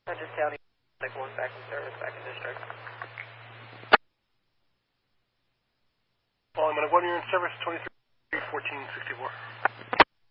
Just County, like one back in service, back in district. Well, I'm going to go to your in service 23 1464.